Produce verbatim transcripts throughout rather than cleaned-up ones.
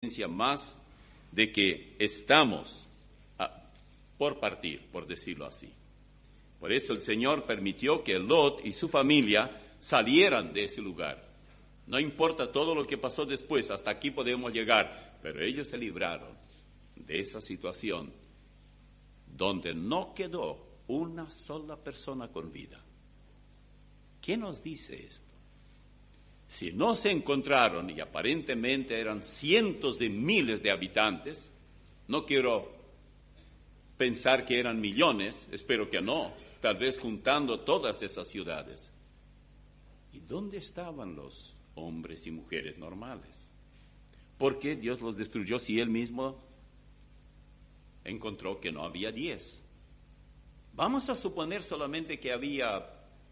más de que estamos a, por partir, por decirlo así. Por eso el Señor permitió que Lot y su familia salieran de ese lugar. No importa todo lo que pasó después, hasta aquí podemos llegar, pero ellos se libraron de esa situación donde no quedó una sola persona con vida. ¿Qué nos dice esto? Si no se encontraron, y aparentemente eran cientos de miles de habitantes, no quiero pensar que eran millones, espero que no, tal vez juntando todas esas ciudades. ¿Y dónde estaban los hombres y mujeres normales? ¿Por qué Dios los destruyó si Él mismo encontró que no había diez? Vamos a suponer solamente que había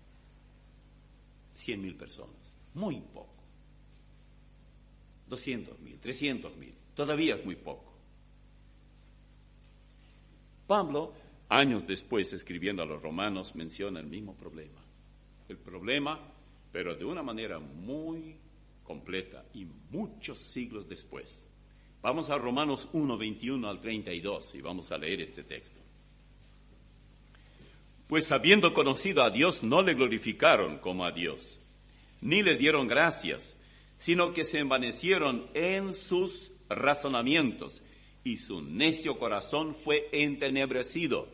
cien mil personas. Muy poco. doscientos mil, trescientos mil, todavía es muy poco. Pablo, años después, escribiendo a los romanos, menciona el mismo problema. El problema, pero de una manera muy completa y muchos siglos después. Vamos a Romanos uno, veintiuno al treinta y dos y vamos a leer este texto. Pues habiendo conocido a Dios, no le glorificaron como a Dios, ni le dieron gracias, sino que se envanecieron en sus razonamientos, y su necio corazón fue entenebrecido.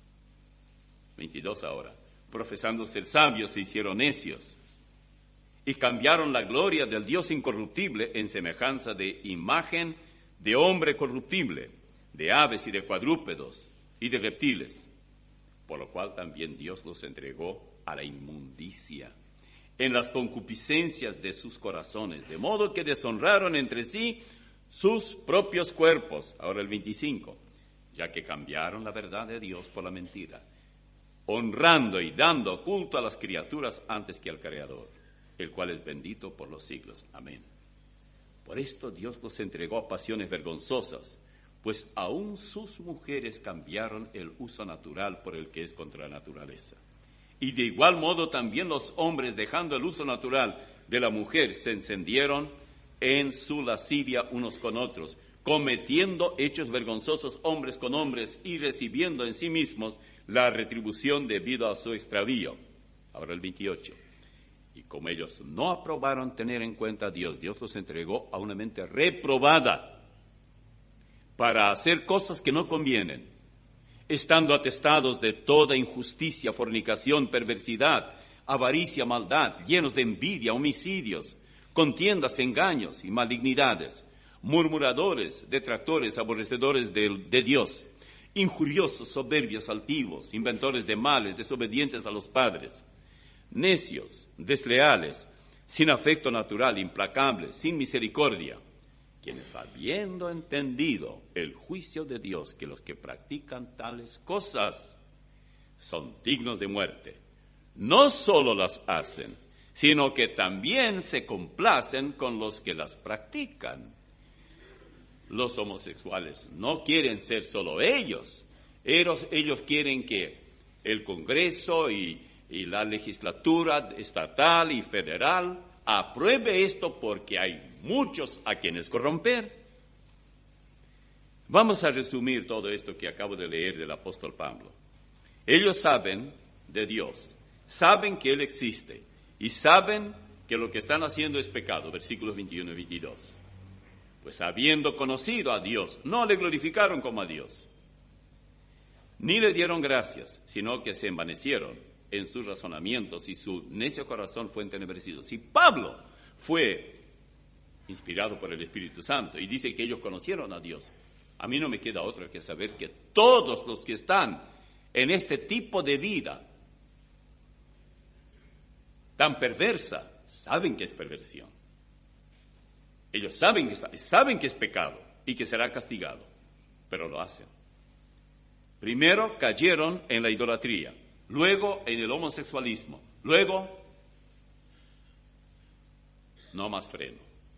veintidós ahora. Profesando ser sabios, se hicieron necios, y cambiaron la gloria del Dios incorruptible en semejanza de imagen de hombre corruptible, de aves y de cuadrúpedos y de reptiles, por lo cual también Dios los entregó a la inmundicia en las concupiscencias de sus corazones, de modo que deshonraron entre sí sus propios cuerpos. Ahora el veinticinco, ya que cambiaron la verdad de Dios por la mentira, honrando y dando culto a las criaturas antes que al Creador, el cual es bendito por los siglos. Amén. Por esto Dios los entregó a pasiones vergonzosas, pues aún sus mujeres cambiaron el uso natural por el que es contra la naturaleza. Y de igual modo también los hombres, dejando el uso natural de la mujer, se encendieron en su lascivia unos con otros, cometiendo hechos vergonzosos hombres con hombres y recibiendo en sí mismos la retribución debido a su extravío. Ahora el veintiocho. Y como ellos no aprobaron tener en cuenta a Dios, Dios los entregó a una mente reprobada para hacer cosas que no convienen, estando atestados de toda injusticia, fornicación, perversidad, avaricia, maldad, llenos de envidia, homicidios, contiendas, engaños y malignidades, murmuradores, detractores, aborrecedores de, de Dios, injuriosos, soberbios, altivos, inventores de males, desobedientes a los padres, necios, desleales, sin afecto natural, implacables, sin misericordia, quienes habiendo entendido el juicio de Dios, que los que practican tales cosas son dignos de muerte, no solo las hacen, sino que también se complacen con los que las practican. Los homosexuales no quieren ser solo ellos, ellos, ellos quieren que el Congreso y, y la legislatura estatal y federal apruebe esto porque hay muchos a quienes corromper. Vamos a resumir todo esto que acabo de leer del apóstol Pablo. Ellos saben de Dios, saben que Él existe y saben que lo que están haciendo es pecado, versículos veintiuno y veintidós. Pues habiendo conocido a Dios, no le glorificaron como a Dios, ni le dieron gracias, sino que se envanecieron en sus razonamientos y su necio corazón fue entenebrecido. Si Pablo fue inspirado por el Espíritu Santo y dice que ellos conocieron a Dios, a mí no me queda otra que saber que todos los que están en este tipo de vida tan perversa saben que es perversión. Ellos saben que, está, saben que es pecado y que será castigado, pero lo hacen. Primero cayeron en la idolatría, luego en el homosexualismo, luego no más freno.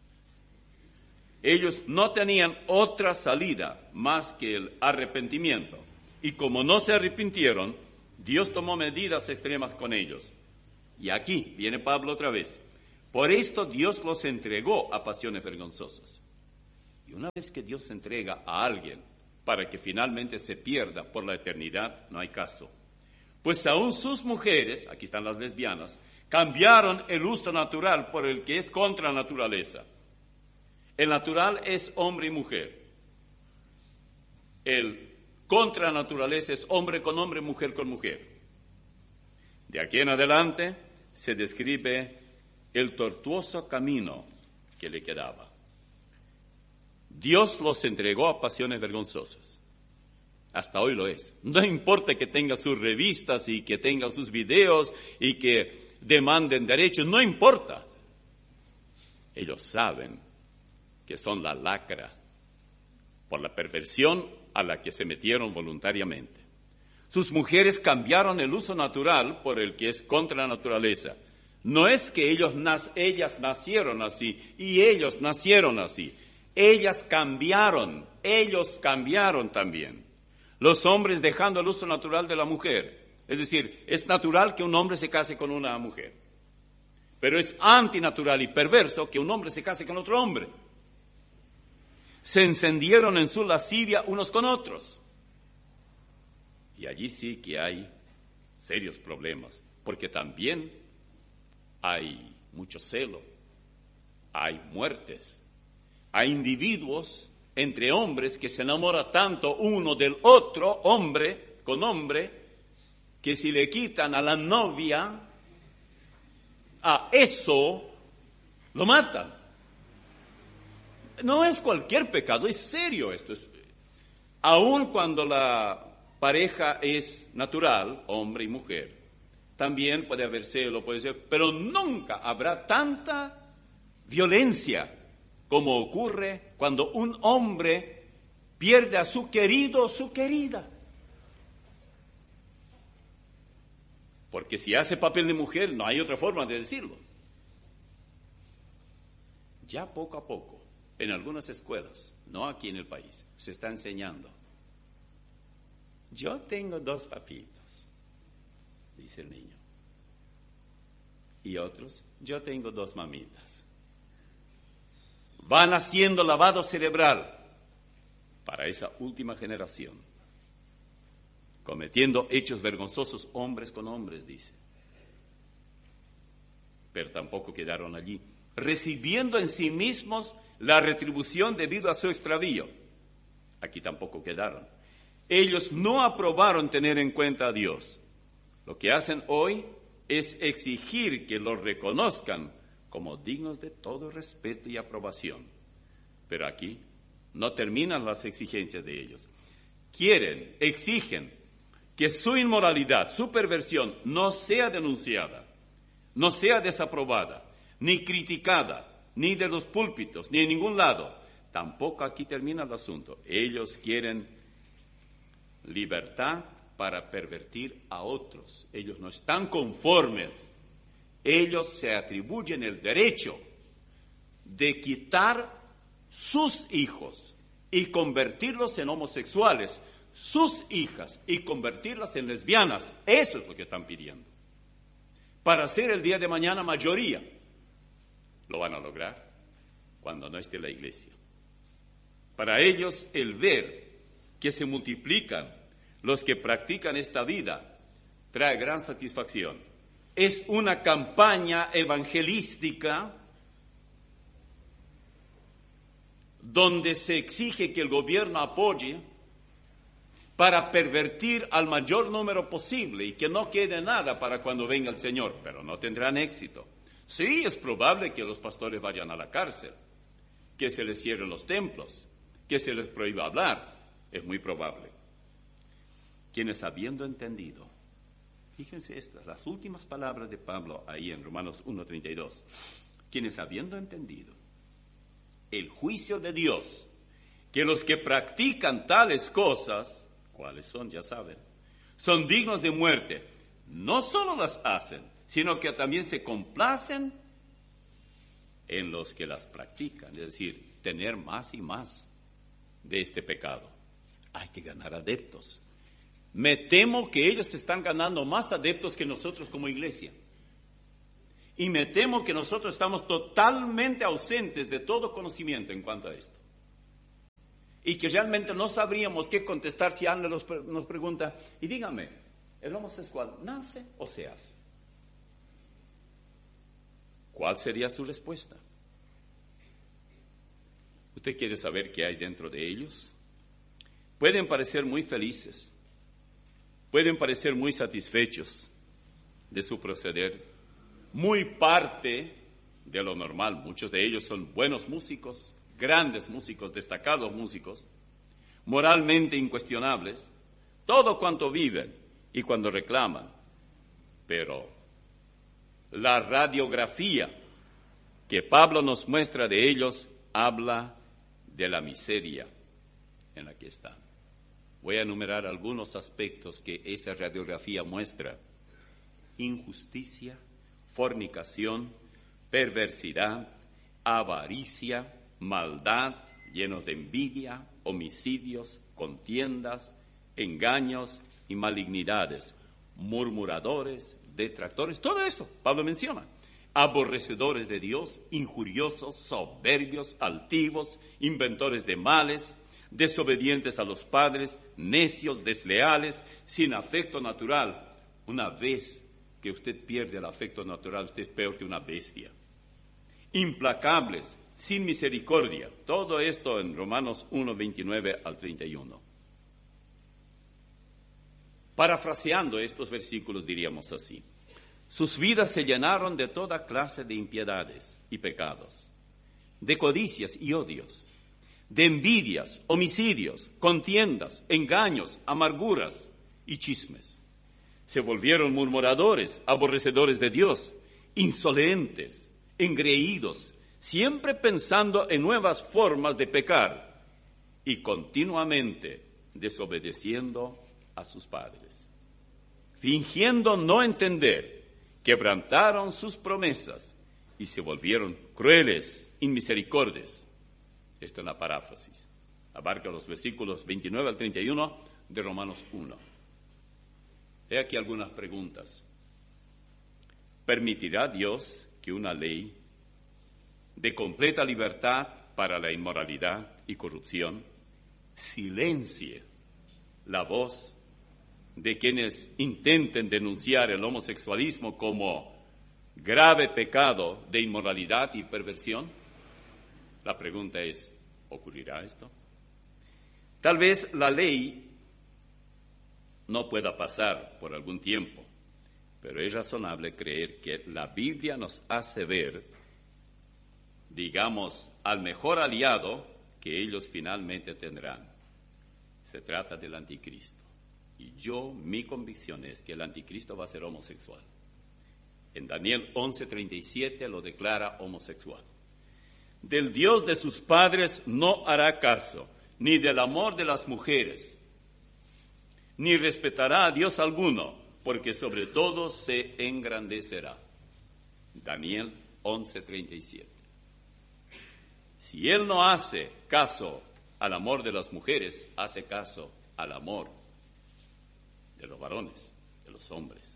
Ellos no tenían otra salida más que el arrepentimiento. Y como no se arrepintieron, Dios tomó medidas extremas con ellos. Y aquí viene Pablo otra vez. Por esto Dios los entregó a pasiones vergonzosas. Y una vez que Dios entrega a alguien para que finalmente se pierda por la eternidad, no hay caso. Pues aún sus mujeres, aquí están las lesbianas, cambiaron el uso natural por el que es contra la naturaleza. El natural es hombre y mujer. El contra la naturaleza es hombre con hombre, mujer con mujer. De aquí en adelante se describe el tortuoso camino que le quedaba. Dios los entregó a pasiones vergonzosas. Hasta hoy lo es. No importa que tenga sus revistas y que tenga sus videos y que demanden derechos, no importa. Ellos saben que son la lacra por la perversión a la que se metieron voluntariamente. Sus mujeres cambiaron el uso natural por el que es contra la naturaleza. No es que ellos, ellas nacieron así y ellos nacieron así. Ellas cambiaron, ellos cambiaron también. Los hombres dejando el uso natural de la mujer. Es decir, es natural que un hombre se case con una mujer. Pero es antinatural y perverso que un hombre se case con otro hombre. Se encendieron en su lascivia unos con otros. Y allí sí que hay serios problemas, porque también hay mucho celo, hay muertes, hay individuos entre hombres que se enamoran tanto uno del otro, hombre con hombre, que si le quitan a la novia, a eso lo matan. No es cualquier pecado, es serio esto. Es, aun cuando la pareja es natural, hombre y mujer, también puede haber celo, puede ser, pero nunca habrá tanta violencia como ocurre cuando un hombre pierde a su querido o su querida. Porque si hace papel de mujer, no hay otra forma de decirlo. Ya poco a poco, en algunas escuelas, no aquí en el país, se está enseñando. Yo tengo dos papitos, dice el niño. Y otros, yo tengo dos mamitas. Van haciendo lavado cerebral para esa última generación, cometiendo hechos vergonzosos hombres con hombres, dice. Pero tampoco quedaron allí, recibiendo en sí mismos la retribución debido a su extravío. Aquí tampoco quedaron. Ellos no aprobaron tener en cuenta a Dios. Lo que hacen hoy es exigir que los reconozcan como dignos de todo respeto y aprobación. Pero aquí no terminan las exigencias de ellos. Quieren, exigen que su inmoralidad, su perversión no sea denunciada, no sea desaprobada, ni criticada, ni de los púlpitos, ni en ningún lado. Tampoco aquí termina el asunto. Ellos quieren libertad para pervertir a otros. Ellos no están conformes. Ellos se atribuyen el derecho de quitar sus hijos y convertirlos en homosexuales, sus hijas y convertirlas en lesbianas. Eso es lo que están pidiendo. Para ser el día de mañana mayoría. Lo van a lograr cuando no esté la iglesia. Para ellos el ver que se multiplican los que practican esta vida trae gran satisfacción. Es una campaña evangelística donde se exige que el gobierno apoye para pervertir al mayor número posible y que no quede nada para cuando venga el Señor, pero no tendrán éxito. Sí, es probable que los pastores vayan a la cárcel, que se les cierren los templos, que se les prohíba hablar, es muy probable. Quienes habiendo entendido, fíjense estas, las últimas palabras de Pablo ahí en Romanos uno treinta y dos, quienes habiendo entendido el juicio de Dios, que los que practican tales cosas, ¿cuáles son? Ya saben, son dignos de muerte, no solo las hacen, sino que también se complacen en los que las practican, es decir, tener más y más de este pecado. Hay que ganar adeptos. Me temo que ellos están ganando más adeptos que nosotros como iglesia. Y me temo que nosotros estamos totalmente ausentes de todo conocimiento en cuanto a esto. y que realmente no sabríamos qué contestar si Ana nos, nos pregunta, y dígame, ¿el homosexual nace o se hace? ¿Cuál sería su respuesta? ¿Usted quiere saber qué hay dentro de ellos? Pueden parecer muy felices, pueden parecer muy satisfechos de su proceder, muy parte de lo normal. Muchos de ellos son buenos músicos, grandes músicos, destacados músicos, moralmente incuestionables, todo cuanto viven y cuando reclaman. Pero la radiografía que Pablo nos muestra de ellos habla de la miseria en la que están. Voy a enumerar algunos aspectos que esa radiografía muestra: injusticia, fornicación, perversidad, avaricia, maldad, llenos de envidia, homicidios, contiendas, engaños y malignidades, murmuradores, detractores, todo eso Pablo menciona. Aborrecedores de Dios, injuriosos, soberbios, altivos, inventores de males, desobedientes a los padres, necios, desleales, sin afecto natural. Una vez que usted pierde el afecto natural, usted es peor que una bestia. Implacables, sin misericordia. Todo esto en Romanos uno, veintinueve al treinta y uno. Parafraseando estos versículos diríamos así: sus vidas se llenaron de toda clase de impiedades y pecados, de codicias y odios, de envidias, homicidios, contiendas, engaños, amarguras y chismes. Se volvieron murmuradores, aborrecedores de Dios, insolentes, engreídos, siempre pensando en nuevas formas de pecar y continuamente desobedeciendo a sus padres. Fingiendo no entender, quebrantaron sus promesas y se volvieron crueles, inmisericordios. Esta es una paráfrasis. Abarca los versículos veintinueve al treinta y uno de Romanos uno. He aquí algunas preguntas. ¿Permitirá Dios que una ley de completa libertad para la inmoralidad y corrupción silencie la voz de quienes intenten denunciar el homosexualismo como grave pecado de inmoralidad y perversión? La pregunta es, ¿ocurrirá esto? Tal vez la ley no pueda pasar por algún tiempo, pero es razonable creer que la Biblia nos hace ver, digamos, al mejor aliado que ellos finalmente tendrán. Se trata del anticristo. Y yo, mi convicción es que el anticristo va a ser homosexual. En Daniel once, treinta y siete lo declara homosexual. Del Dios de sus padres no hará caso, ni del amor de las mujeres, ni respetará a Dios alguno, porque sobre todo se engrandecerá. Daniel once, treinta y siete. Si él no hace caso al amor de las mujeres, hace caso al amor de los varones, de los hombres.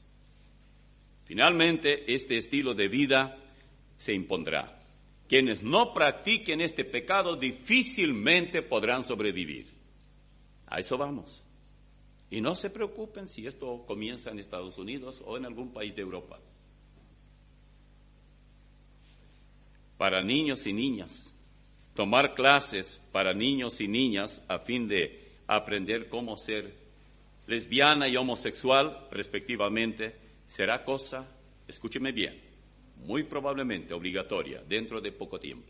Finalmente, este estilo de vida se impondrá. Quienes no practiquen este pecado difícilmente podrán sobrevivir. A eso vamos. Y no se preocupen si esto comienza en Estados Unidos o en algún país de Europa. Para niños y niñas, tomar clases para niños y niñas a fin de aprender cómo ser lesbiana y homosexual, respectivamente, será cosa, escúcheme bien, muy probablemente obligatoria dentro de poco tiempo.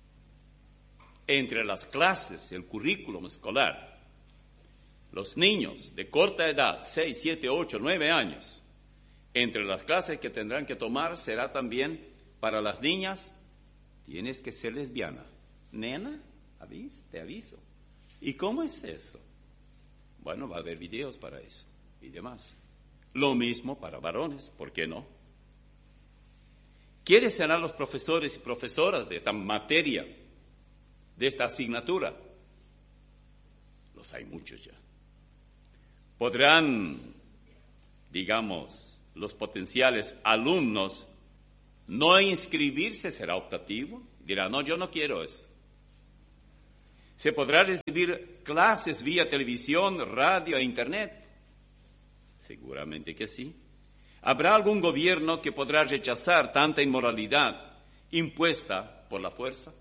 Entre las clases, el currículum escolar, los niños de corta edad, seis, siete, ocho, nueve años, entre las clases que tendrán que tomar será también para las niñas, tienes que ser lesbiana. Nena, avis, te aviso. ¿Y cómo es eso? Bueno, va a haber videos para eso y demás. Lo mismo para varones, ¿por qué no? ¿Quiénes serán los profesores y profesoras de esta materia, de esta asignatura? Los hay muchos ya. ¿Podrán, digamos, los potenciales alumnos no inscribirse? ¿Será optativo? Dirán, no, yo no quiero eso. ¿Se podrá recibir clases vía televisión, radio e internet? Seguramente que sí. ¿Habrá algún gobierno que podrá rechazar tanta inmoralidad impuesta por la fuerza?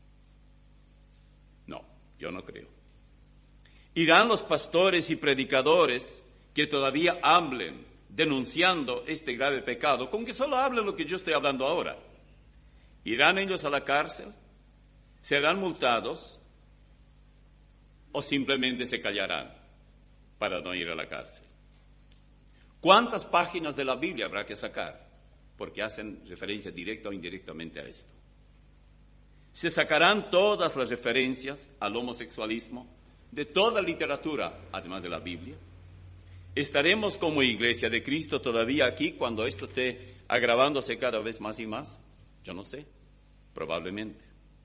No, yo no creo. ¿Irán los pastores y predicadores que todavía hablen denunciando este grave pecado, con que solo hablen lo que yo estoy hablando ahora? ¿Irán ellos a la cárcel? ¿Serán multados? ¿O simplemente se callarán para no ir a la cárcel? ¿Cuántas páginas de la Biblia habrá que sacar? Porque hacen referencia directa o indirectamente a esto. ¿Se sacarán todas las referencias al homosexualismo de toda literatura, además de la Biblia? ¿Estaremos como Iglesia de Cristo todavía aquí cuando esto esté agravándose cada vez más y más? Yo no sé, probablemente.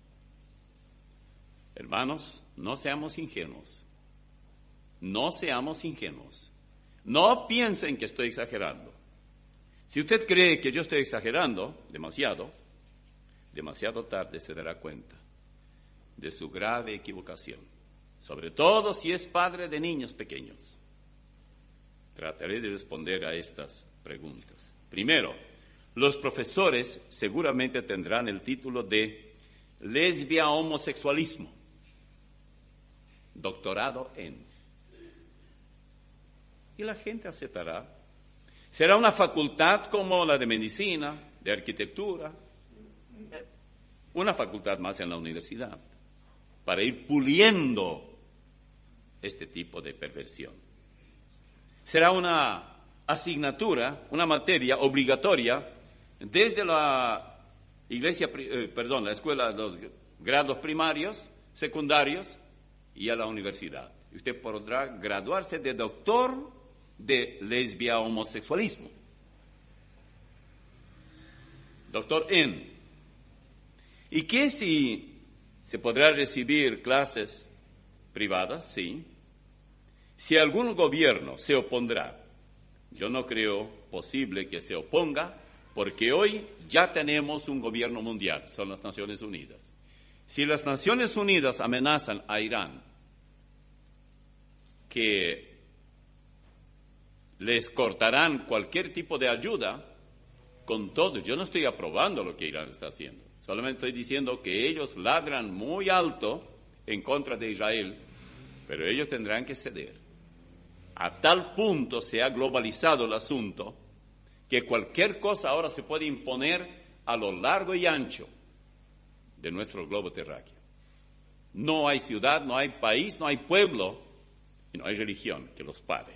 Hermanos, no seamos ingenuos. No seamos ingenuos. No piensen que estoy exagerando. Si usted cree que yo estoy exagerando demasiado, demasiado tarde se dará cuenta de su grave equivocación, sobre todo si es padre de niños pequeños. Trataré de responder a estas preguntas. Primero, los profesores seguramente tendrán el título de lesbia homosexualismo, doctorado en. Y la gente aceptará. Será una facultad como la de medicina, de arquitectura, una facultad más en la universidad, para ir puliendo este tipo de perversión. Será una asignatura, una materia obligatoria desde la iglesia, eh, perdón, la escuela de los grados primarios, secundarios y a la universidad. Y usted podrá graduarse de doctor de lesbia homosexualismo. Doctor en. ¿Y qué si se podrá recibir clases privadas? Sí. Si algún gobierno se opondrá, yo no creo posible que se oponga, porque hoy ya tenemos un gobierno mundial, son las Naciones Unidas. Si las Naciones Unidas amenazan a Irán que les cortarán cualquier tipo de ayuda, con todo, yo no estoy aprobando lo que Irán está haciendo, solamente estoy diciendo que ellos ladran muy alto en contra de Israel, pero ellos tendrán que ceder. A tal punto se ha globalizado el asunto que cualquier cosa ahora se puede imponer a lo largo y ancho de nuestro globo terráqueo. No hay ciudad, no hay país, no hay pueblo y no hay religión que los pare.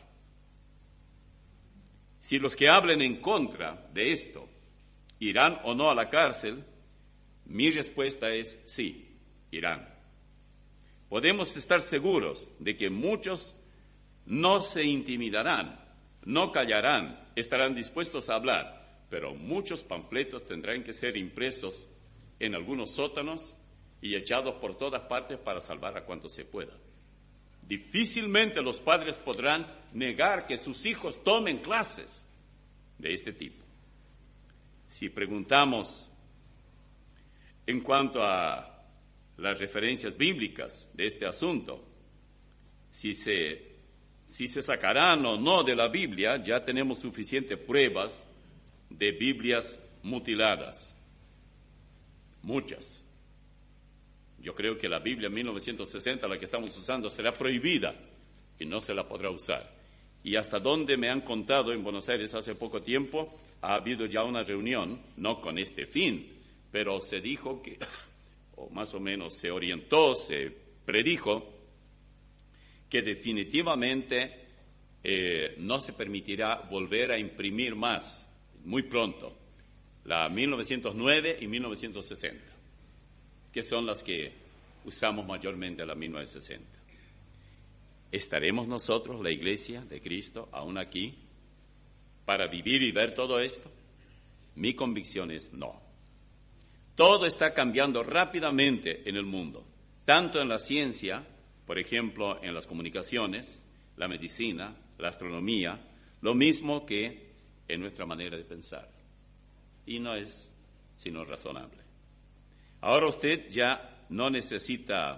Si los que hablen en contra de esto irán o no a la cárcel, mi respuesta es sí, irán. Podemos estar seguros de que muchos no se intimidarán, no callarán, estarán dispuestos a hablar, pero muchos panfletos tendrán que ser impresos en algunos sótanos y echados por todas partes para salvar a cuanto se pueda. Difícilmente los padres podrán negar que sus hijos tomen clases de este tipo. Si preguntamos en cuanto a las referencias bíblicas de este asunto, si se, si se sacarán o no de la Biblia, ya tenemos suficientes pruebas de Biblias mutiladas. Muchas. Yo creo que la Biblia mil novecientos sesenta, la que estamos usando, será prohibida y no se la podrá usar. Y hasta donde me han contado en Buenos Aires hace poco tiempo, ha habido ya una reunión, no con este fin, pero se dijo que, o más o menos se orientó, se predijo, que definitivamente eh, no se permitirá volver a imprimir más, muy pronto, la mil novecientos nueve y mil novecientos sesenta, que son las que usamos mayormente, la mil novecientos sesenta. ¿Estaremos nosotros, la Iglesia de Cristo, aún aquí, para vivir y ver todo esto? Mi convicción es no. Todo está cambiando rápidamente en el mundo, tanto en la ciencia, por ejemplo, en las comunicaciones, la medicina, la astronomía, lo mismo que en nuestra manera de pensar. Y no es sino razonable. Ahora usted ya no necesita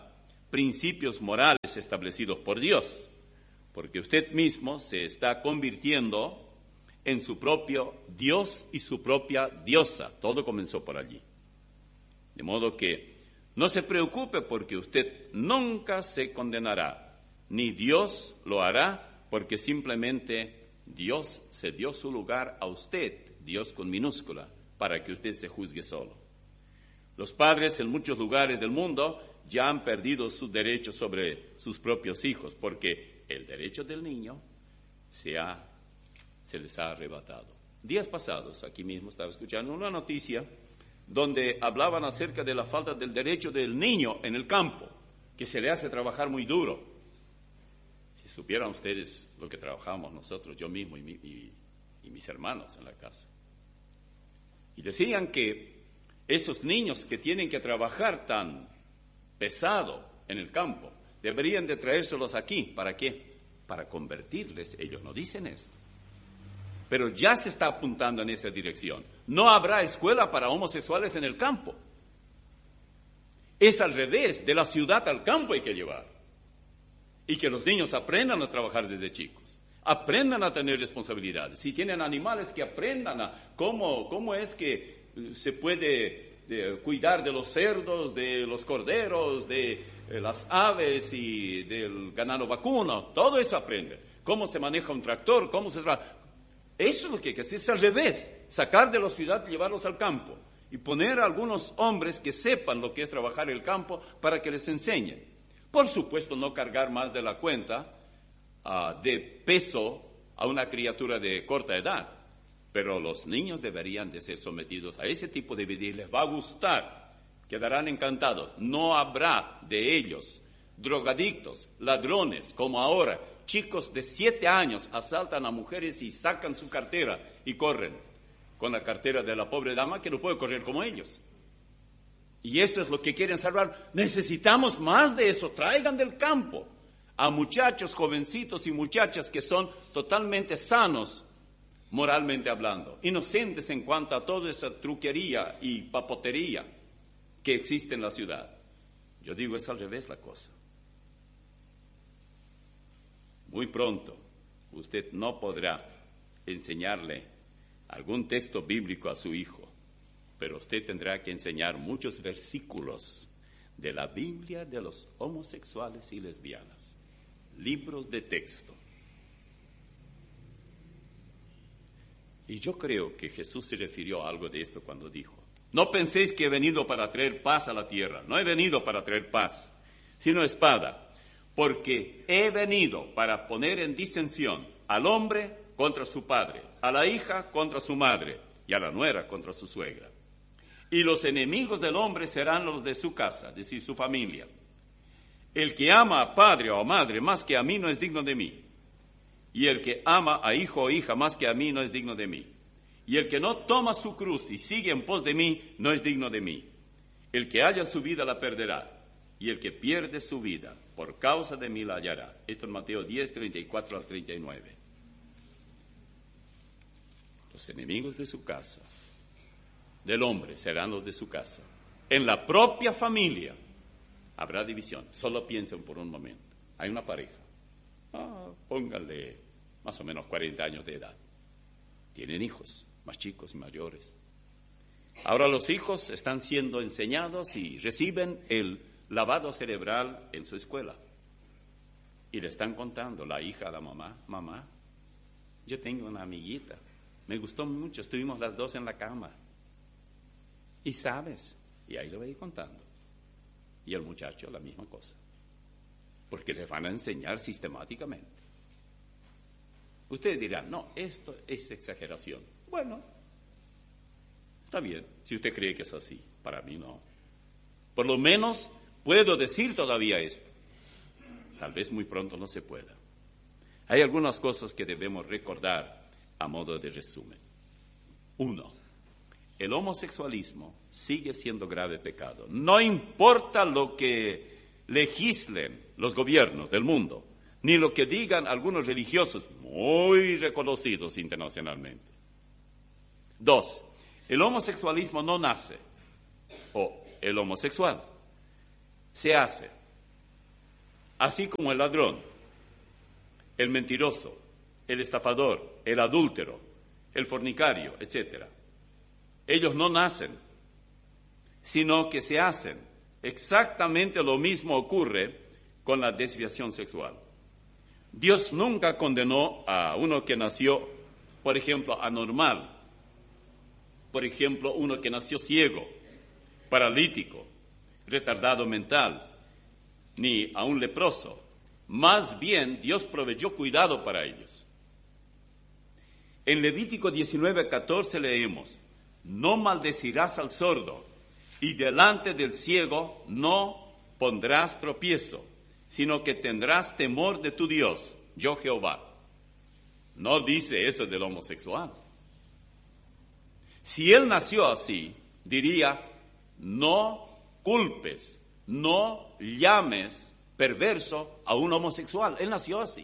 principios morales establecidos por Dios, porque usted mismo se está convirtiendo en su propio Dios y su propia diosa. Todo comenzó por allí. De modo que no se preocupe porque usted nunca se condenará, ni Dios lo hará, porque simplemente Dios se dio su lugar a usted, Dios con minúscula, para que usted se juzgue solo. Los padres en muchos lugares del mundo ya han perdido sus derechos sobre sus propios hijos, porque el derecho del niño se, ha, se les ha arrebatado. Días pasados, aquí mismo estaba escuchando una noticia donde hablaban acerca de la falta del derecho del niño en el campo, que se le hace trabajar muy duro. Si supieran ustedes lo que trabajamos nosotros, yo mismo y, mi, y, y mis hermanos en la casa. Y decían que esos niños que tienen que trabajar tan pesado en el campo, deberían de traérselos aquí. ¿Para qué? Para convertirles. Ellos no dicen esto, pero ya se está apuntando en esa dirección. No habrá escuela para homosexuales en el campo. Es al revés, de la ciudad al campo hay que llevar. Y que los niños aprendan a trabajar desde chicos, aprendan a tener responsabilidades. Si tienen animales, que aprendan a cómo, cómo es que se puede de cuidar de los cerdos, de los corderos, de eh, las aves y del ganado vacuno. Todo eso aprende. Cómo se maneja un tractor, cómo se trabaja. Eso es lo que hay que hacer, es al revés. Sacar de la ciudad y llevarlos al campo. Y poner a algunos hombres que sepan lo que es trabajar el campo para que les enseñen. Por supuesto, no cargar más de la cuenta uh, de peso a una criatura de corta edad. Pero los niños deberían de ser sometidos a ese tipo de vida y les va a gustar, quedarán encantados. No habrá de ellos drogadictos, ladrones, como ahora. Chicos de siete años asaltan a mujeres y sacan su cartera y corren con la cartera de la pobre dama que no puede correr como ellos. Y eso es lo que quieren salvar. Necesitamos más de eso. Traigan del campo a muchachos, jovencitos y muchachas que son totalmente sanos, moralmente hablando, inocentes en cuanto a toda esa truquería y papotería que existe en la ciudad. Yo digo, es al revés la cosa. Muy pronto usted no podrá enseñarle algún texto bíblico a su hijo, pero usted tendrá que enseñar muchos versículos de la Biblia de los homosexuales y lesbianas, libros de texto. Y yo creo que Jesús se refirió a algo de esto cuando dijo: no penséis que he venido para traer paz a la tierra. No he venido para traer paz, sino espada, porque he venido para poner en disensión al hombre contra su padre, a la hija contra su madre y a la nuera contra su suegra. Y los enemigos del hombre serán los de su casa, es decir, su familia. El que ama a padre o a madre más que a mí no es digno de mí. Y el que ama a hijo o hija más que a mí no es digno de mí. Y el que no toma su cruz y sigue en pos de mí no es digno de mí. El que halla su vida la perderá, y el que pierde su vida por causa de mí la hallará. Esto en Mateo diez, treinta y cuatro al treinta y nueve. Los enemigos de su casa, del hombre, serán los de su casa. En la propia familia habrá división. Solo piensen por un momento. Hay una pareja. Ah, pónganle más o menos cuarenta años de edad. Tienen hijos, más chicos y mayores. Ahora los hijos están siendo enseñados y reciben el lavado cerebral en su escuela. Y le están contando la hija a la mamá: mamá, yo tengo una amiguita, me gustó mucho, estuvimos las dos en la cama. Y sabes, y ahí le voy a ir contando. Y el muchacho la misma cosa, porque les van a enseñar sistemáticamente. Ustedes dirán: no, esto es exageración. Bueno, está bien, si usted cree que es así. Para mí no. Por lo menos puedo decir todavía esto. Tal vez muy pronto no se pueda. Hay algunas cosas que debemos recordar a modo de resumen. Uno, el homosexualismo sigue siendo grave pecado. No importa lo que legislen los gobiernos del mundo, ni lo que digan algunos religiosos muy reconocidos internacionalmente. Dos, el homosexualismo no nace, o el homosexual se hace así como el ladrón, el mentiroso, el estafador, el adúltero, el fornicario, etcétera. Ellos no nacen, sino que se hacen. Exactamente lo mismo ocurre con la desviación sexual. Dios nunca condenó a uno que nació, por ejemplo, anormal, por ejemplo, uno que nació ciego, paralítico, retardado mental, ni a un leproso. Más bien, Dios proveyó cuidado para ellos. En Levítico diecinueve, catorce leemos: no maldecirás al sordo, y delante del ciego no pondrás tropiezo, sino que tendrás temor de tu Dios, yo Jehová. No dice eso del homosexual. Si él nació así, diría: no culpes, no llames perverso a un homosexual. Él nació así.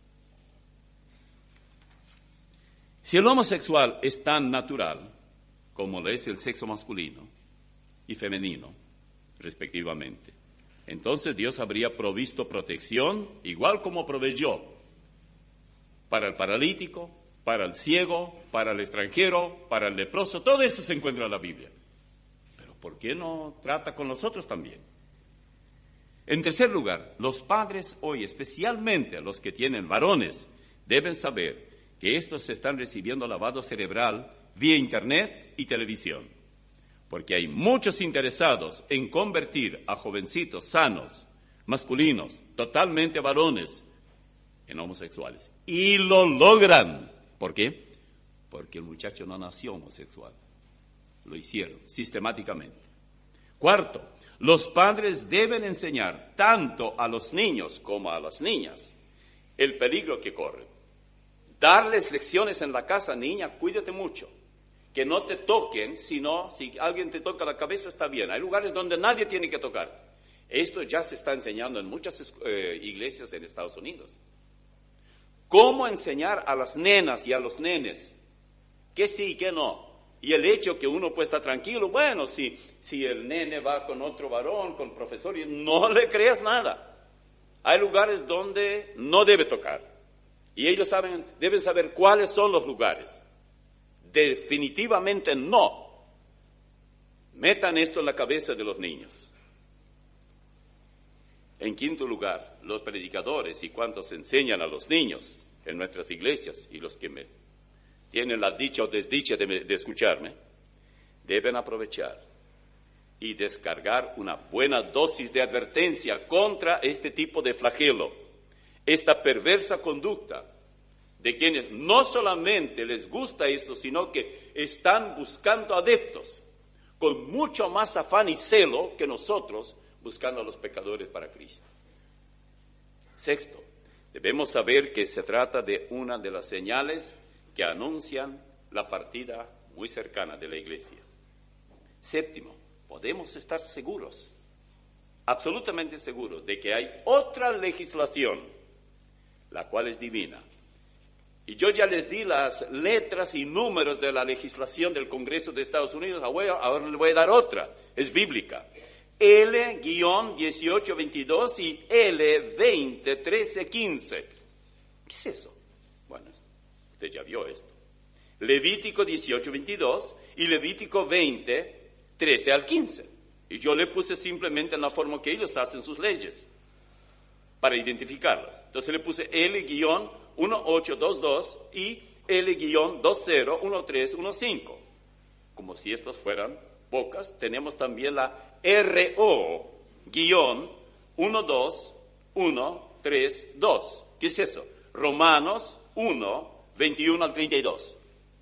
Si el homosexual es tan natural como lo es el sexo masculino y femenino, respectivamente, entonces Dios habría provisto protección, igual como proveyó para el paralítico, para el ciego, para el extranjero, para el leproso. Todo eso se encuentra en la Biblia. Pero ¿por qué no trata con nosotros también? En tercer lugar, los padres hoy, especialmente los que tienen varones, deben saber que estos están recibiendo lavado cerebral vía internet y televisión, porque hay muchos interesados en convertir a jovencitos sanos, masculinos, totalmente varones, en homosexuales. Y lo logran. ¿Por qué? Porque el muchacho no nació homosexual. Lo hicieron sistemáticamente. Cuarto, los padres deben enseñar tanto a los niños como a las niñas el peligro que corren. Darles lecciones en la casa: niña, cuídate mucho. Que no te toquen, sino si alguien te toca la cabeza está bien. Hay lugares donde nadie tiene que tocar. Esto ya se está enseñando en muchas eh, iglesias en Estados Unidos. ¿Cómo enseñar a las nenas y a los nenes que sí y que no? Y el hecho que uno puede estar tranquilo, bueno, si, si el nene va con otro varón, con profesor, no le creas nada. Hay lugares donde no debe tocar. Y ellos saben, deben saber cuáles son los lugares. Definitivamente no. Metan esto en la cabeza de los niños. En quinto lugar, los predicadores y cuantos enseñan a los niños en nuestras iglesias, y los que me tienen la dicha o desdicha de, de escucharme, deben aprovechar y descargar una buena dosis de advertencia contra este tipo de flagelo, esta perversa conducta de quienes no solamente les gusta esto, sino que están buscando adeptos con mucho más afán y celo que nosotros buscando a los pecadores para Cristo. Sexto, debemos saber que se trata de una de las señales que anuncian la partida muy cercana de la iglesia. Séptimo, podemos estar seguros, absolutamente seguros, de que hay otra legislación, la cual es divina. Y yo ya les di las letras y números de la legislación del Congreso de Estados Unidos, ahora le voy a dar otra, es bíblica. L dieciocho veintidós y L veinte trece quince. ¿Qué es eso? Bueno, usted ya vio esto. Levítico dieciocho veintidós y Levítico veinte trece al quince. Y yo le puse simplemente en la forma que ellos hacen sus leyes, para identificarlas. Entonces le puse L dieciocho veintidós y L veinte trece. Como si estas fueran pocas, tenemos también la R O doce treinta y dos. ¿Qué es eso? Romanos uno, veintiuno al treinta y dos.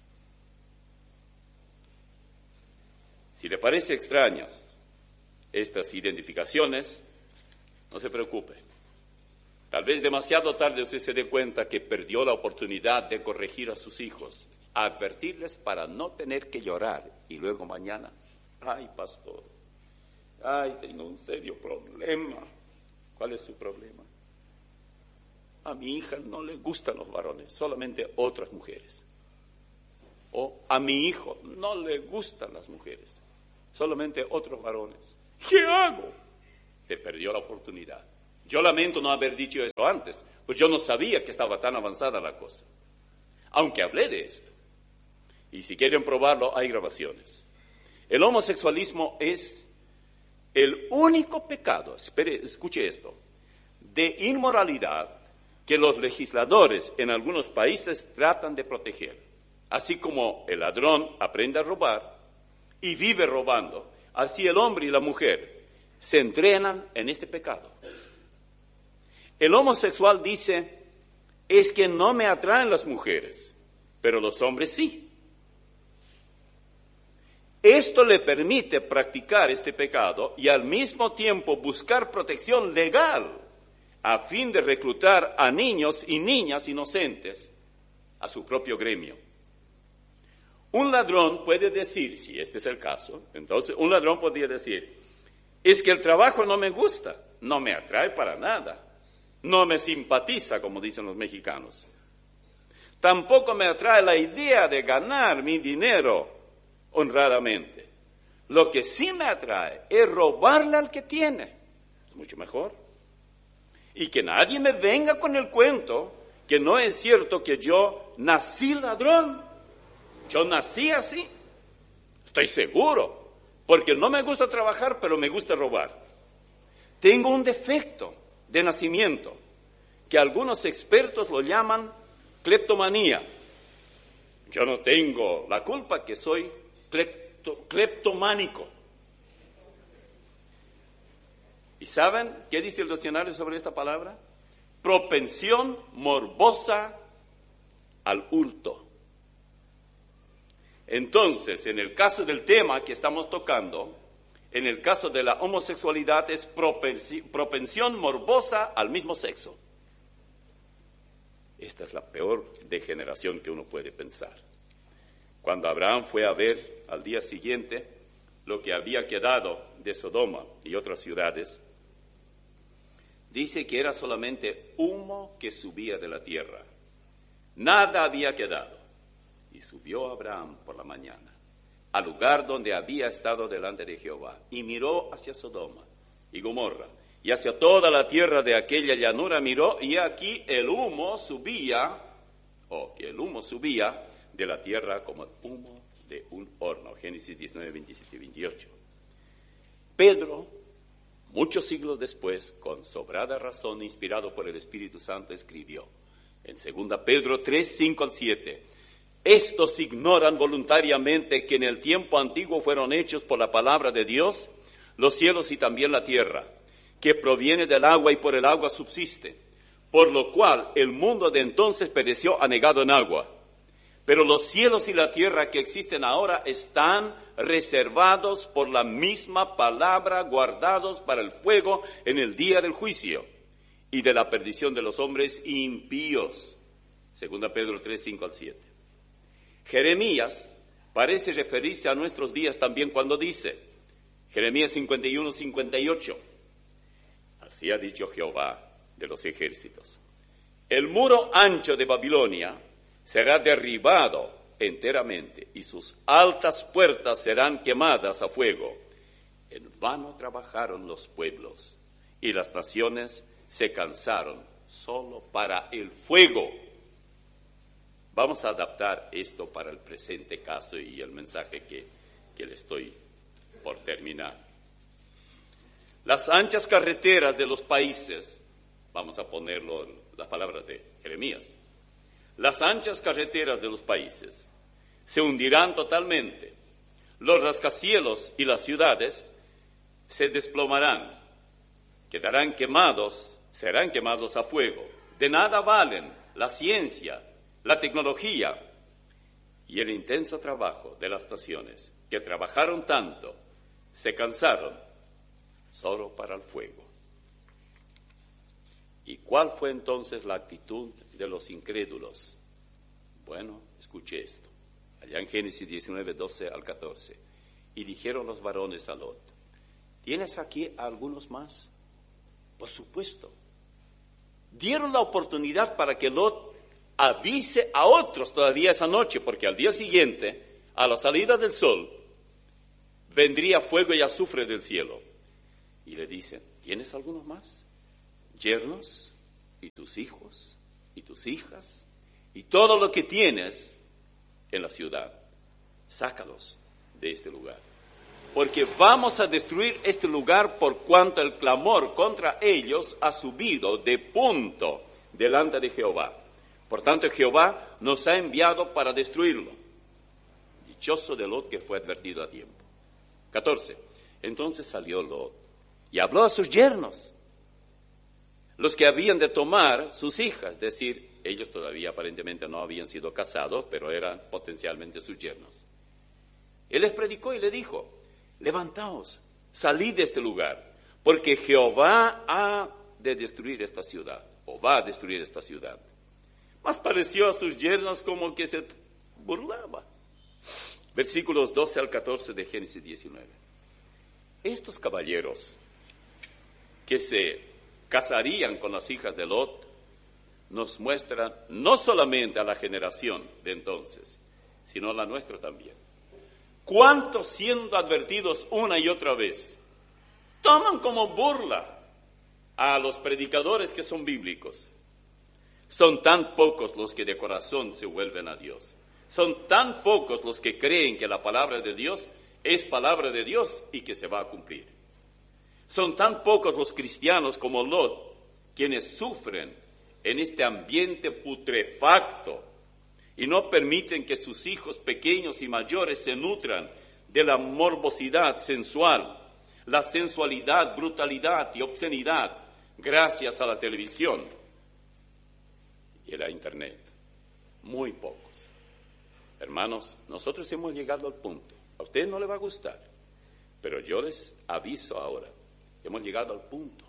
Si le parece extrañas estas identificaciones, no se preocupe. Tal vez demasiado tarde usted se dé cuenta que perdió la oportunidad de corregir a sus hijos, advertirles para no tener que llorar y luego mañana: ay, pastor, ay, tengo un serio problema. ¿Cuál es su problema? A mi hija no le gustan los varones, solamente otras mujeres. O a mi hijo no le gustan las mujeres, solamente otros varones. ¿Qué hago? Te perdió la oportunidad. Yo lamento no haber dicho esto antes, pues yo no sabía que estaba tan avanzada la cosa, aunque hablé de esto. Y si quieren probarlo, hay grabaciones. El homosexualismo es el único pecado, espere, escuche esto, de inmoralidad que los legisladores en algunos países tratan de proteger. Así como el ladrón aprende a robar y vive robando, así el hombre y la mujer se entrenan en este pecado. El homosexual dice, es que no me atraen las mujeres, pero los hombres sí. Esto le permite practicar este pecado y al mismo tiempo buscar protección legal a fin de reclutar a niños y niñas inocentes a su propio gremio. Un ladrón puede decir, si este es el caso, entonces un ladrón podría decir, es que el trabajo no me gusta, no me atrae para nada, no me simpatiza, como dicen los mexicanos. Tampoco me atrae la idea de ganar mi dinero honradamente. Lo que sí me atrae es robarle al que tiene, es mucho mejor. Y que nadie me venga con el cuento que no es cierto que yo nací ladrón. Yo nací así, estoy seguro, porque no me gusta trabajar, pero me gusta robar. Tengo un defecto de nacimiento, que algunos expertos lo llaman cleptomanía. Yo no tengo la culpa que soy clepto, cleptománico. ¿Y saben qué dice el diccionario sobre esta palabra? Propensión morbosa al hurto. Entonces, en el caso del tema que estamos tocando, en el caso de la homosexualidad es propensión morbosa al mismo sexo. Esta es la peor degeneración que uno puede pensar. Cuando Abraham fue a ver al día siguiente lo que había quedado de Sodoma y otras ciudades, dice que era solamente humo que subía de la tierra. Nada había quedado. Y subió Abraham por la mañana al lugar donde había estado delante de Jehová, y miró hacia Sodoma y Gomorra, y hacia toda la tierra de aquella llanura miró, y aquí el humo subía, o que el humo subía de la tierra como el humo de un horno. Génesis diecinueve, veintisiete y veintiocho. Pedro, muchos siglos después, con sobrada razón, inspirado por el Espíritu Santo, escribió en segunda Pedro tres, cinco al siete, estos ignoran voluntariamente que en el tiempo antiguo fueron hechos por la palabra de Dios los cielos y también la tierra, que proviene del agua y por el agua subsiste, por lo cual el mundo de entonces pereció anegado en agua. Pero los cielos y la tierra que existen ahora están reservados por la misma palabra, guardados para el fuego en el día del juicio y de la perdición de los hombres impíos. Segunda Pedro tres, cinco al siete. Jeremías parece referirse a nuestros días también cuando dice, Jeremías cincuenta y uno, cincuenta y ocho, así ha dicho Jehová de los ejércitos, el muro ancho de Babilonia será derribado enteramente y sus altas puertas serán quemadas a fuego. En vano trabajaron los pueblos y las naciones se cansaron solo para el fuego. Vamos a adaptar esto para el presente caso y el mensaje que, que le estoy por terminar. Las anchas carreteras de los países, vamos a ponerlo las palabras de Jeremías, las anchas carreteras de los países se hundirán totalmente, los rascacielos y las ciudades se desplomarán, quedarán quemados, serán quemados a fuego. De nada valen la ciencia, la tecnología y el intenso trabajo de las naciones que trabajaron tanto, se cansaron solo para el fuego. ¿Y cuál fue entonces la actitud de los incrédulos? Bueno, escuche esto. Allá en Génesis diecinueve, doce al catorce. Y dijeron los varones a Lot, ¿tienes aquí a algunos más? Por supuesto. Dieron la oportunidad para que Lot avise a otros todavía esa noche, porque al día siguiente, a la salida del sol, vendría fuego y azufre del cielo. Y le dicen, ¿tienes algunos más? yernos y tus hijos y tus hijas y todo lo que tienes en la ciudad. Sácalos de este lugar, porque vamos a destruir este lugar por cuanto el clamor contra ellos ha subido de punto delante de Jehová. Por tanto, Jehová nos ha enviado para destruirlo. Dichoso de Lot que fue advertido a tiempo. catorce. Entonces salió Lot y habló a sus yernos, los que habían de tomar sus hijas, es decir, ellos todavía aparentemente no habían sido casados, pero eran potencialmente sus yernos. Él les predicó y le dijo: levantaos, salid de este lugar, porque Jehová ha de destruir esta ciudad, o va a destruir esta ciudad. Mas pareció a sus yernos como que se burlaba. Versículos doce al catorce de Génesis diecinueve. Estos caballeros que se casarían con las hijas de Lot nos muestran no solamente a la generación de entonces, sino a la nuestra también. ¿Cuántos, siendo advertidos una y otra vez, toman como burla a los predicadores que son bíblicos? Son tan pocos los que de corazón se vuelven a Dios. Son tan pocos los que creen que la palabra de Dios es palabra de Dios y que se va a cumplir. Son tan pocos los cristianos como Lot, quienes sufren en este ambiente putrefacto y no permiten que sus hijos pequeños y mayores se nutran de la morbosidad sensual, la sensualidad, brutalidad y obscenidad gracias a la televisión y a la internet. Muy pocos. Hermanos, nosotros hemos llegado al punto, a usted no le va a gustar, pero yo les aviso ahora, hemos llegado al punto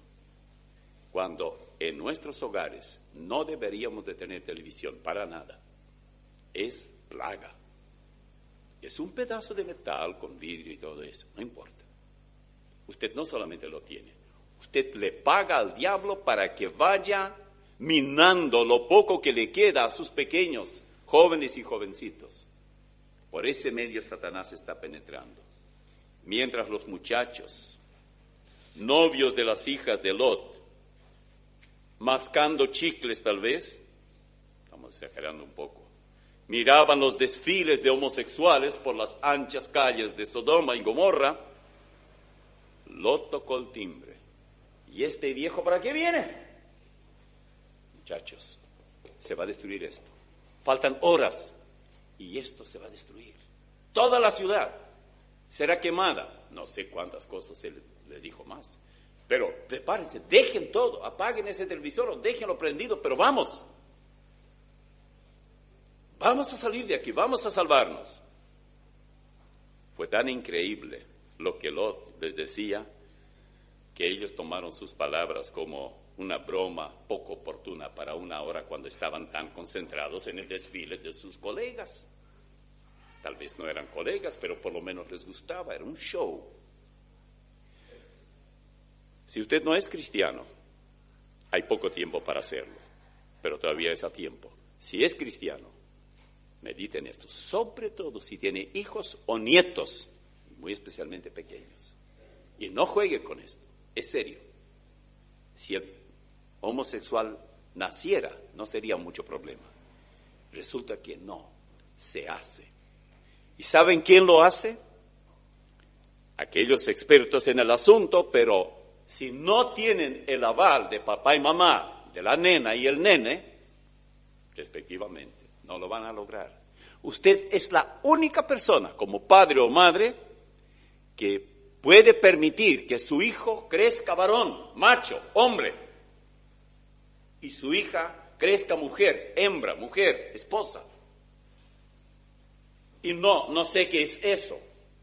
cuando en nuestros hogares no deberíamos de tener televisión para nada. Es plaga. Es un pedazo de metal con vidrio y todo eso, no importa. Usted no solamente lo tiene, usted le paga al diablo para que vaya minando lo poco que le queda a sus pequeños, jóvenes y jovencitos. Por ese medio Satanás está penetrando. Mientras los muchachos, novios de las hijas de Lot, mascando chicles tal vez, estamos exagerando un poco, miraban los desfiles de homosexuales por las anchas calles de Sodoma y Gomorra, Lot tocó el timbre. ¿Y este viejo para qué viene? Muchachos, se va a destruir esto. Faltan horas y esto se va a destruir. Toda la ciudad será quemada. No sé cuántas cosas él le dijo más. Pero prepárense, dejen todo, apaguen ese televisor o déjenlo prendido, pero vamos. Vamos a salir de aquí, vamos a salvarnos. Fue tan increíble lo que Lot les decía que ellos tomaron sus palabras como una broma poco oportuna para una hora cuando estaban tan concentrados en el desfile de sus colegas. Tal vez no eran colegas, pero por lo menos les gustaba, era un show. Si usted no es cristiano, hay poco tiempo para hacerlo, pero todavía es a tiempo. Si es cristiano, medite en esto, sobre todo si tiene hijos o nietos, muy especialmente pequeños. Y no juegue con esto, es serio. Si el homosexual naciera, no sería mucho problema. Resulta que no, se hace. ¿Y saben quién lo hace? Aquellos expertos en el asunto, pero si no tienen el aval de papá y mamá, de la nena y el nene, respectivamente, no lo van a lograr. Usted es la única persona, como padre o madre, que puede permitir que su hijo crezca varón, macho, hombre, y su hija crezca mujer, hembra, mujer, esposa. Y no, no sé qué es eso.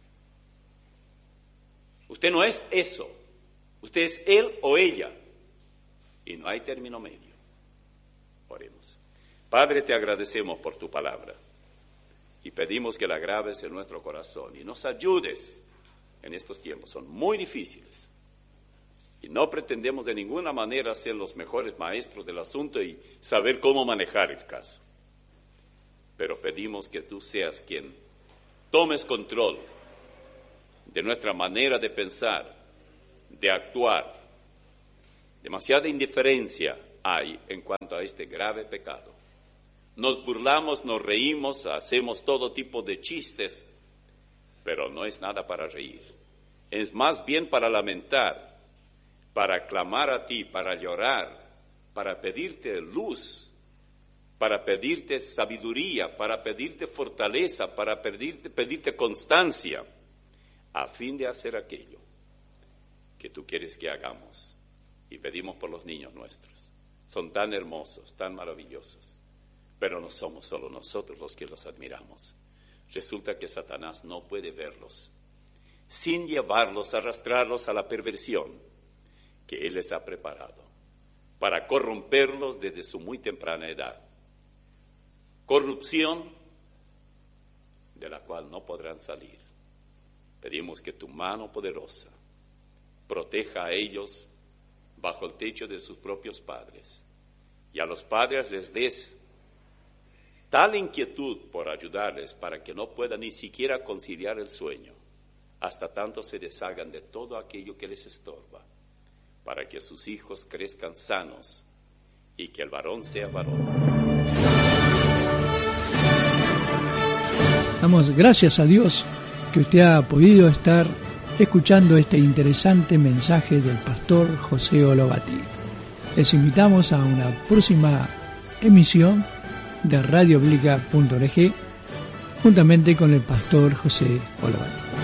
Usted no es eso. Usted es él o ella. Y no hay término medio. Oremos. Padre, te agradecemos por tu palabra. Y pedimos que la graves en nuestro corazón y nos ayudes en estos tiempos. Son muy difíciles. Y no pretendemos de ninguna manera ser los mejores maestros del asunto y saber cómo manejar el caso. Pero pedimos que tú seas quien tomes control de nuestra manera de pensar, de actuar, Demasiada indiferencia hay en cuanto a este grave pecado. Nos burlamos, nos reímos, hacemos todo tipo de chistes, pero no es nada para reír. Es más bien para lamentar, para clamar a ti, para llorar, para pedirte luz, para pedirte sabiduría, para pedirte fortaleza, para pedirte, pedirte constancia, a fin de hacer aquello que tú quieres que hagamos. Y pedimos por los niños nuestros. Son tan hermosos, tan maravillosos, pero no somos solo nosotros los que los admiramos. Resulta que Satanás no puede verlos sin llevarlos, arrastrarlos a la perversión que él les ha preparado para corromperlos desde su muy temprana edad. Corrupción de la cual no podrán salir. Pedimos que tu mano poderosa proteja a ellos bajo el techo de sus propios padres, y a los padres les des tal inquietud por ayudarles para que no puedan ni siquiera conciliar el sueño, hasta tanto se deshagan de todo aquello que les estorba, para que sus hijos crezcan sanos y que el varón sea varón. Damos gracias a Dios que usted ha podido estar escuchando este interesante mensaje del pastor José Ologati. Les invitamos a una próxima emisión de radio biblica punto org juntamente con el pastor José Ologati.